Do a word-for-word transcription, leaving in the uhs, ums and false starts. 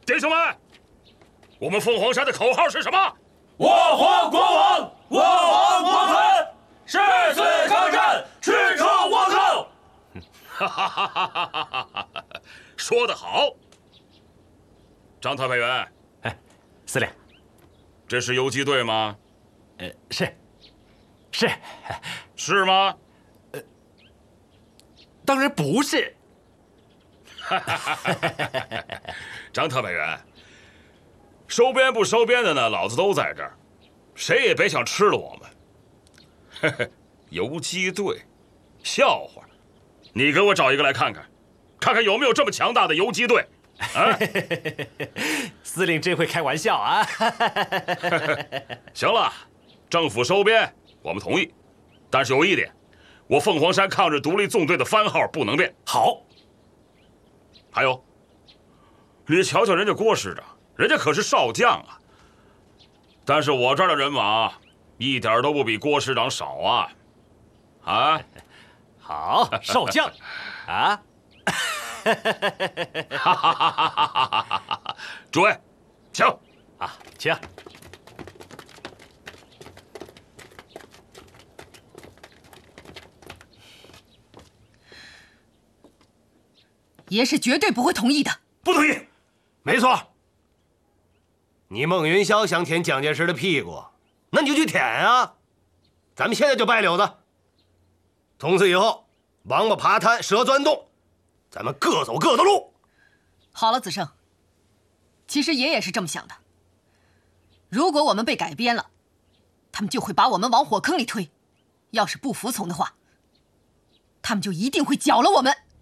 弟兄们，我们凤凰山的口号是什么？ 我皇国王，我王国存，誓死抗战，赤诚倭寇。 哈哈哈哈哈哈！说得好，张特派员。 哎，司令， 这是游击队吗？ 呃，是，是， 是吗？ 呃，当然不是。 张特派员，收编不收编的呢，老子都在这儿，谁也别想吃了我们。游击队，笑话！你给我找一个来看看，看看有没有这么强大的游击队。啊！ 司令真会开玩笑啊！ 行了，政府收编我们同意，但是有一点，我凤凰山抗日独立纵队的番号不能变。 好。 还有，你瞧瞧人家郭师长，人家可是少将啊。但是我这儿的人马一点都不比郭师长少啊！啊， 好，少将，啊！ 哈哈哈哈哈！诸位，请啊，请。 爷是绝对不会同意的。 不同意，没错。你孟云霄想舔蒋介石的屁股，那你就去舔啊！咱们现在就掰柳子。从此以后，王八爬滩，蛇钻洞，咱们各走各的路。 好了，子胜，其实爷也是这么想的。如果我们被改编了，他们就会把我们往火坑里推；要是不服从的话，他们就一定会剿了我们。